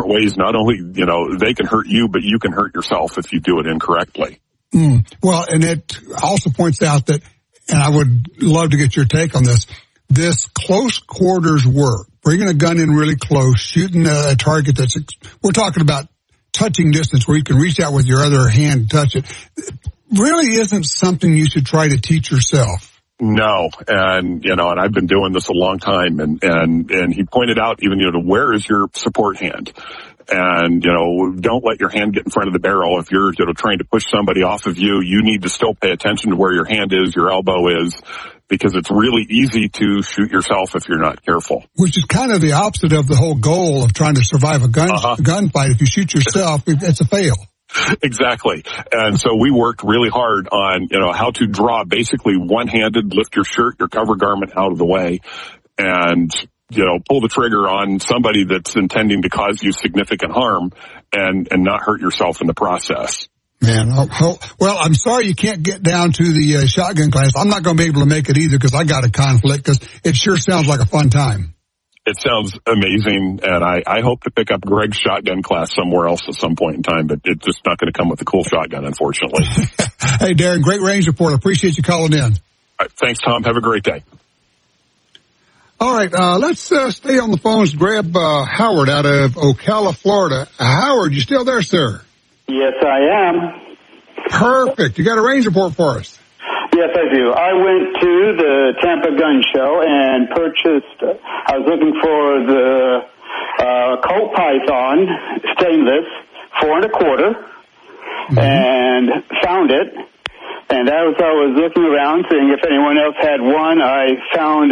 different ways. Not only, they can hurt you, but you can hurt yourself if you do it incorrectly. Well, and it also points out that, and I would love to get your take on this close quarters work, bringing a gun in really close, shooting a target we're talking about touching distance where you can reach out with your other hand and touch it, really isn't something you should try to teach yourself. No, and I've been doing this a long time, and he pointed out even, where is your support hand? And, don't let your hand get in front of the barrel. If you're, trying to push somebody off of you, you need to still pay attention to where your hand is, your elbow is, because it's really easy to shoot yourself if you're not careful. Which is kind of the opposite of the whole goal of trying to survive a gunfight. If you shoot yourself, it's a fail. Exactly. And so we worked really hard on, how to draw basically one-handed, lift your shirt, your cover garment out of the way, and, pull the trigger on somebody that's intending to cause you significant harm and not hurt yourself in the process. Man, well, I'm sorry you can't get down to the shotgun class. I'm not going to be able to make it either because I got a conflict, because it sure sounds like a fun time. It sounds amazing, and I hope to pick up Greg's shotgun class somewhere else at some point in time, but it's just not going to come with a cool shotgun, unfortunately. Hey, Darren, great range report. I appreciate you calling in. All right, thanks, Tom. Have a great day. All right, let's stay on the phones. Grab Howard out of Ocala, Florida. Howard, you still there, sir? Yes, I am. Perfect. You got a range report for us? Yes, I do. I went to the Tampa Gun Show and purchased, I was looking for the Colt Python stainless, 4 1/4, and found it. And as I was looking around, seeing if anyone else had one, I found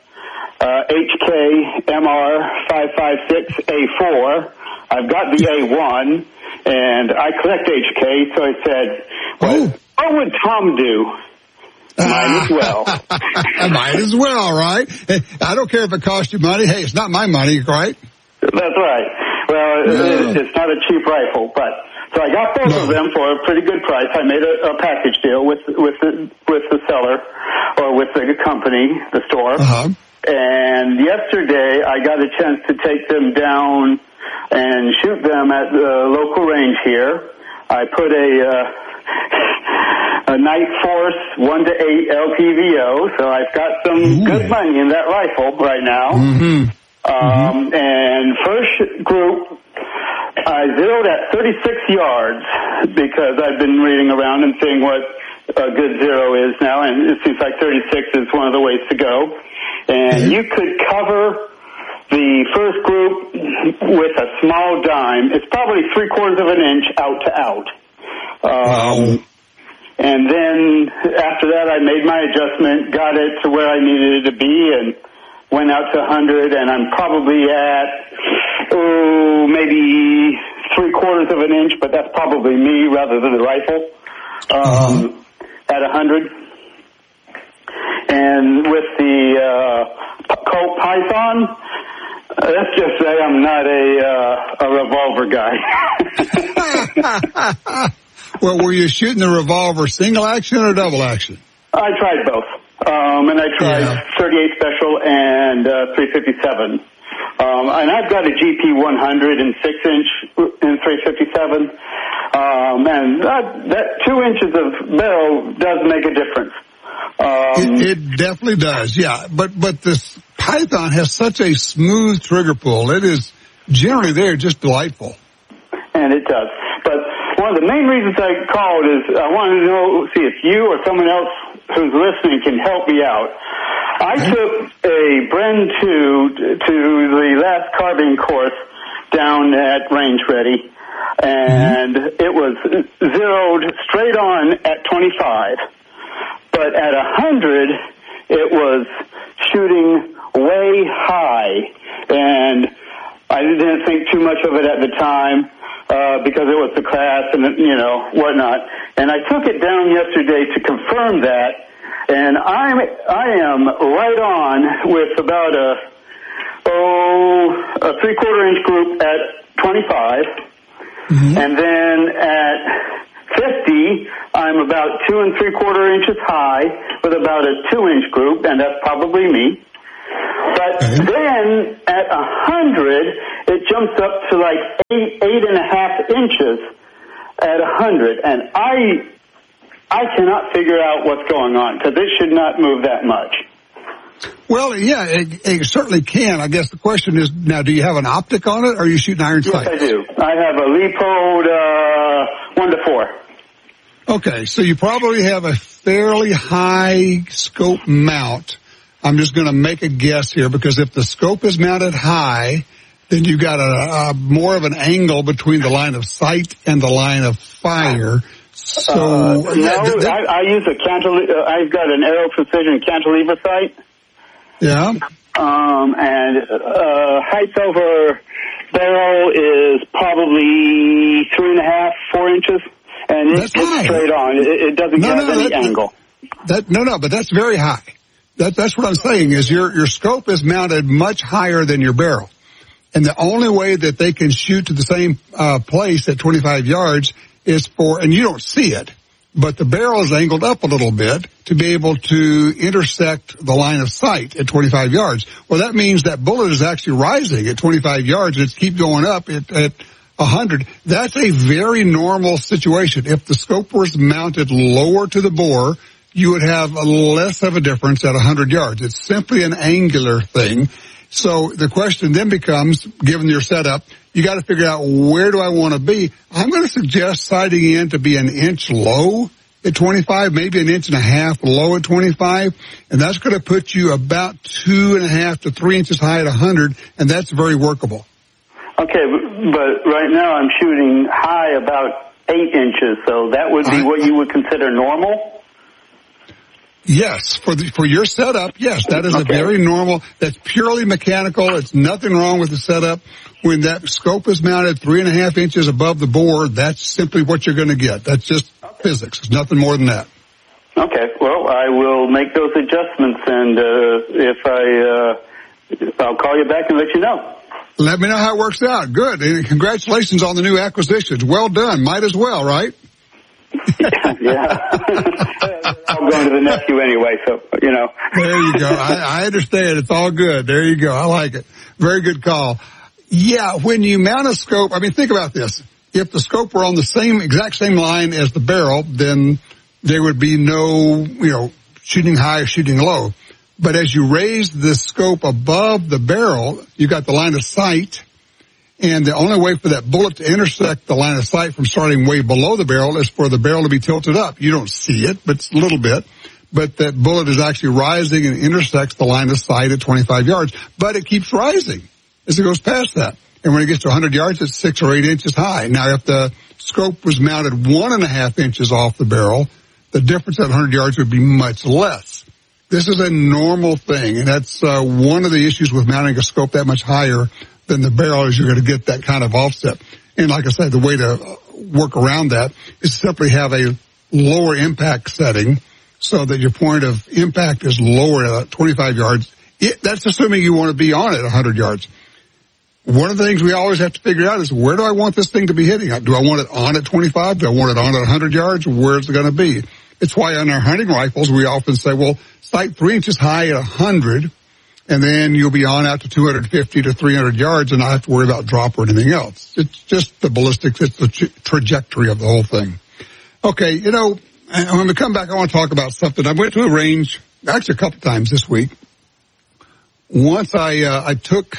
HK MR 556A4. I've got the A1, and I collect HK, so I said, what would Tom do? Might as well. Might as well, right? I don't care if it costs you money. Hey, it's not my money, right? That's right. Well, it's not a cheap rifle, but so I got both of them for a pretty good price. I made a package deal with the seller or with the company, the store. And yesterday I got a chance to take them down and shoot them at the local range here. I put a Night Force 1-8 LPVO, so I've got some good money in that rifle right now. And first group, I zeroed at 36 yards because I've been reading around and seeing what a good zero is now, and it seems like 36 is one of the ways to go. And you could cover the first group with a small dime. It's probably 3/4 inch out to out. And then after that, I made my adjustment, got it to where I needed it to be, and went out to 100, and I'm probably at, maybe 3/4 inch, but that's probably me rather than the rifle, at 100. And with the Colt Python, let's just say I'm not a revolver guy. Well, were you shooting the revolver single action or double action? I tried both. And I tried 38 Special and 357. And I've got a GP 100 and 6-inch in 357. And that 2 inches of barrel does make a difference. It definitely does, yeah. But this Python has such a smooth trigger pull. It is generally there just delightful. And it does. But one of the main reasons I called is I wanted to see if you or someone else who's listening can help me out. I took a Bren 2 to the last carbine course down at Range Ready, and it was zeroed straight on at 25. But at 100, it was shooting way high, and I didn't think too much of it at the time because it was the class and, whatnot. And I took it down yesterday to confirm that, and I am right on with about a 3/4 inch group at 25, and then at 50, I'm about 2 3/4 inches high with about a 2-inch group, and that's probably me. But then at 100, it jumps up to like 8.5 inches at 100, and I cannot figure out what's going on, because it should not move that much. Well, yeah, it certainly can. I guess the question is, now, do you have an optic on it, or are you shooting iron sights? Yes, I do. I have a Leopold 1-4. Okay, so you probably have a fairly high scope mount. I'm just going to make a guess here, because if the scope is mounted high, then you've got a more of an angle between the line of sight and the line of fire. So I use a cantilever. I've got an Aero Precision cantilever sight. Yeah. And height over barrel is probably 3.5, 4 inches, and it's straight on. It doesn't have any angle. But that's very high. That's what I'm saying is your scope is mounted much higher than your barrel. And the only way that they can shoot to the same place at 25 yards is and you don't see it, but the barrel is angled up a little bit to be able to intersect the line of sight at 25 yards. Well, that means that bullet is actually rising at 25 yards. It's keep going up at 100. That's a very normal situation. If the scope was mounted lower to the bore, you would have less of a difference at 100 yards. It's simply an angular thing. So the question then becomes, given your setup, you got to figure out, where do I want to be? I'm going to suggest sighting in to be an inch low at 25, maybe an inch and a half low at 25, and that's going to put you about 2.5 to 3 inches high at 100, and that's very workable. Okay, but right now I'm shooting high about 8 inches, so that would be what you would consider normal? Yes, for your setup, yes, that is a very normal, that's purely mechanical. It's nothing wrong with the setup. When that scope is mounted 3.5 inches above the bore, that's simply what you're going to get. That's just physics. It's nothing more than that. Okay, well, I will make those adjustments, and I'll call you back and let you know. Let me know how it works out. Good, and congratulations on the new acquisitions. Well done. Might as well, right? Yeah. I'm going to the nephew anyway, so, you know. There you go. I understand. It's all good. There you go. I like it. Very good call. Yeah, when you mount a scope, I mean, think about this. If the scope were on the exact same line as the barrel, then there would be no, shooting high or shooting low. But as you raise the scope above the barrel, you got the line of sight. And the only way for that bullet to intersect the line of sight from starting way below the barrel is for the barrel to be tilted up. You don't see it, but it's a little bit. But that bullet is actually rising and intersects the line of sight at 25 yards. But it keeps rising as it goes past that. And when it gets to 100 yards, it's 6 or 8 inches high. Now, if the scope was mounted 1.5 inches off the barrel, the difference at 100 yards would be much less. This is a normal thing, and that's one of the issues with mounting a scope that much higher than the barrel is you're going to get that kind of offset. And like I said, the way to work around that is simply have a lower impact setting so that your point of impact is lower at 25 yards. That's assuming you want to be on it 100 yards. One of the things we always have to figure out is, where do I want this thing to be hitting? Do I want it on at 25? Do I want it on at 100 yards? Where is it going to be? It's why on our hunting rifles we often say, well, sight 3 inches high at 100, and then you'll be on out to 250 to 300 yards and not have to worry about drop or anything else. It's just the ballistics. It's the trajectory of the whole thing. Okay, when we come back, I want to talk about something. I went to a range, actually a couple times this week. Once I took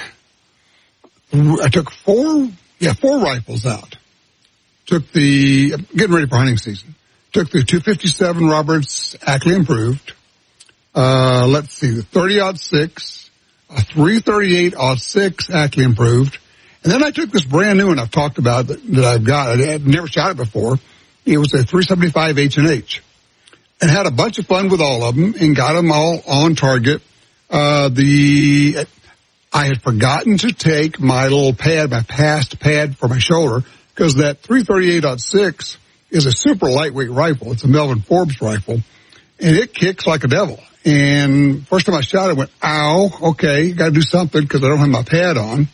4 rifles out. Getting ready for hunting season. Took the 257 Roberts Ackley Improved. The 30-06, a 338-06 Ackley Improved. And then I took this brand new one I've talked about that I've got. I had never shot it before. It was a 375 H&H. And had a bunch of fun with all of them and got them all on target. I had forgotten to take my little pad, my past pad for my shoulder, because that 338-06 is a super lightweight rifle. It's a Melvin Forbes rifle, and it kicks like a devil. And first time I shot it, I went, ow, okay, got to do something because I don't have my pad on.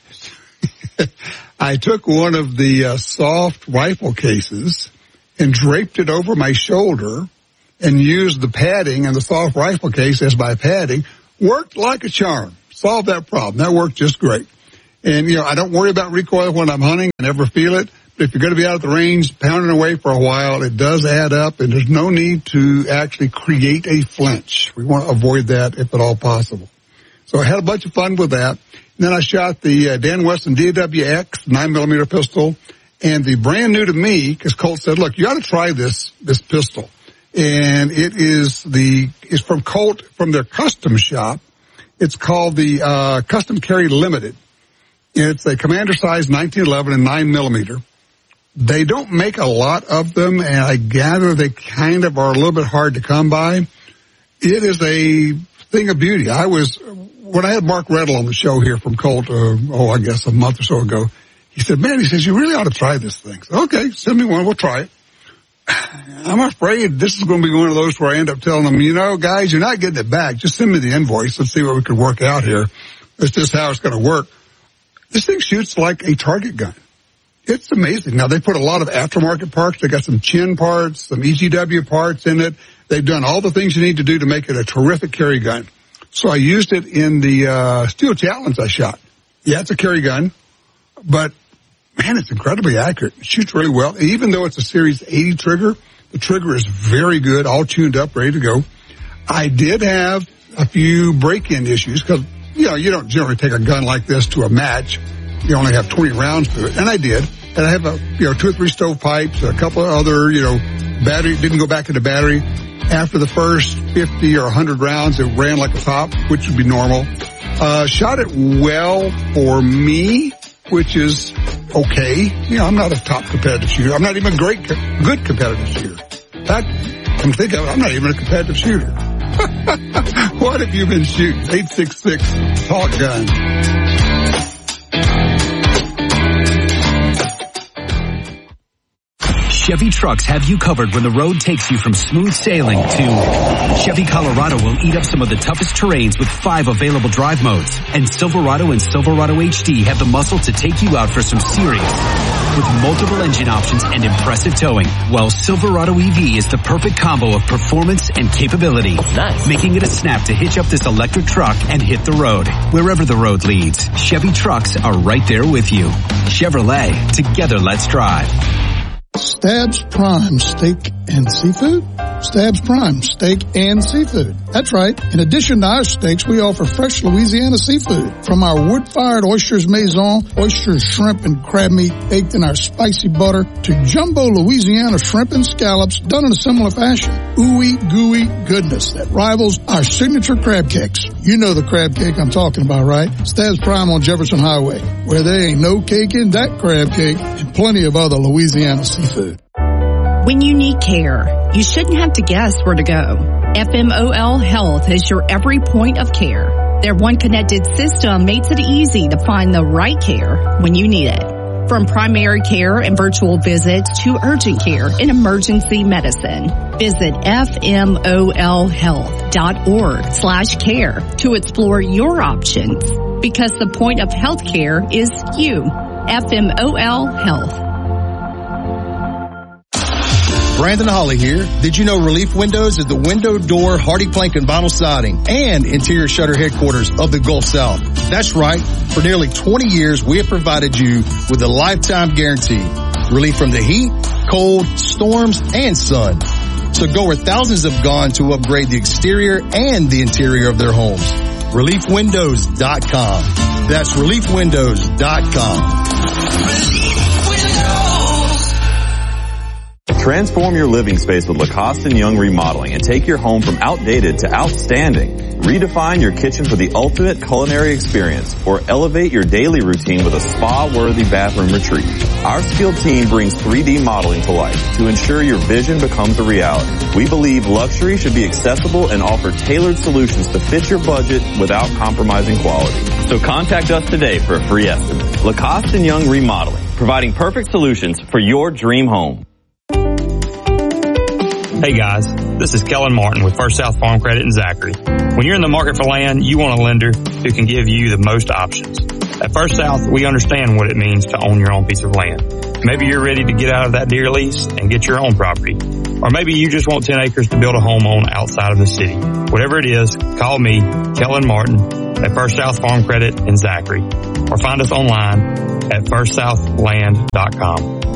I took one of the soft rifle cases and draped it over my shoulder and used the padding and the soft rifle case as my padding. Worked like a charm. solved that problem. That worked just great. And, I don't worry about recoil when I'm hunting. I never feel it. But if you're going to be out at the range pounding away for a while, it does add up, and there's no need to actually create a flinch. We want to avoid that if at all possible. So I had a bunch of fun with that. And then I shot the Dan Wesson DWX 9mm pistol, and the brand new to me, because Colt said, look, you ought to try this pistol. And it's from Colt, from their custom shop. It's called the Custom Carry Limited. It's a commander size 1911 and 9mm. They don't make a lot of them, and I gather they kind of are a little bit hard to come by. It is a thing of beauty. When I had Mark Reddle on the show here from Colt, I guess a month or so ago, he said, man, you really ought to try this thing. So, okay, send me one, we'll try it. I'm afraid this is going to be one of those where I end up telling them, guys, you're not getting it back. Just send me the invoice. Let's see what we can work out here. That's just how it's going to work. This thing shoots like a target gun. It's amazing. Now, they put a lot of aftermarket parts. They got some chin parts, some EGW parts in it. They've done all the things you need to do to make it a terrific carry gun. So I used it in the Steel Chatelains I shot. Yeah, it's a carry gun, but, man, it's incredibly accurate. It shoots really well. And even though it's a Series 80 trigger, the trigger is very good, all tuned up, ready to go. I did have a few break-in issues because, you don't generally take a gun like this to a match. You only have 20 rounds to it, and I did. And I have 2 or 3 stovepipes, a couple of other, battery, didn't go back into battery. After the first 50 or 100 rounds, it ran like a top, which would be normal. Shot it well for me, which is okay. I'm not a top competitive shooter. I'm not even a good competitive shooter. In fact, come think of it, I'm not even a competitive shooter. What have you been shooting? 866 Talk Gun. Chevy trucks have you covered when the road takes you from smooth sailing to Chevy Colorado will eat up some of the toughest terrains with 5 available drive modes. And Silverado and Silverado HD have the muscle to take you out for some serious with multiple engine options and impressive towing. While Silverado EV is the perfect combo of performance and capability. Nice. Making it a snap to hitch up this electric truck and hit the road. Wherever the road leads, Chevy trucks are right there with you. Chevrolet, together let's drive. Stabs Prime Steak and Seafood? Stabs Prime Steak and Seafood. That's right. In addition to our steaks, we offer fresh Louisiana seafood. From our wood-fired oysters maison, oysters, shrimp, and crab meat baked in our spicy butter, to jumbo Louisiana shrimp and scallops done in a similar fashion. Ooey gooey goodness that rivals our signature crab cakes. You know the crab cake I'm talking about, right? Stabs Prime on Jefferson Highway, where there ain't no cake in that crab cake, and plenty of other Louisiana seafood. When you need care, you shouldn't have to guess where to go. FMOL Health is your every point of care. Their one connected system makes it easy to find the right care when you need it. From primary care and virtual visits to urgent care and emergency medicine. Visit FMOLhealth.org/care to explore your options. Because the point of health care is you. FMOL Health. Brandon Holly here. Did you know Relief Windows is the window, door, hardy plank, and vinyl siding and interior shutter headquarters of the Gulf South? That's right. For nearly 20 years, we have provided you with a lifetime guarantee. Relief from the heat, cold, storms, and sun. So go where thousands have gone to upgrade the exterior and the interior of their homes. ReliefWindows.com. That's ReliefWindows.com. Transform your living space with Lacoste & Young Remodeling and take your home from outdated to outstanding. Redefine your kitchen for the ultimate culinary experience or elevate your daily routine with a spa-worthy bathroom retreat. Our skilled team brings 3D modeling to life to ensure your vision becomes a reality. We believe luxury should be accessible and offer tailored solutions to fit your budget without compromising quality. So contact us today for a free estimate. Lacoste & Young Remodeling, providing perfect solutions for your dream home. Hey guys, this is Kellen Martin with First South Farm Credit in Zachary. When you're in the market for land, you want a lender who can give you the most options. At First South, we understand what it means to own your own piece of land. Maybe you're ready to get out of that deer lease and get your own property. Or maybe you just want 10 acres to build a home on outside of the city. Whatever it is, call me, Kellen Martin, at First South Farm Credit in Zachary, or find us online at firstsouthland.com.